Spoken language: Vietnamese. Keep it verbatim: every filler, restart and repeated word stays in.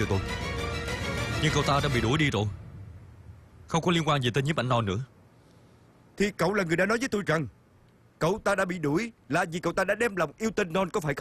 cho tôi. Nhưng cậu ta đã bị đuổi đi rồi, không có liên quan gì tới nhiếp ảnh non nữa. Thì cậu là người đã nói với tôi rằng cậu ta đã bị đuổi là vì cậu ta đã đem lòng yêu tên Non, có phải không?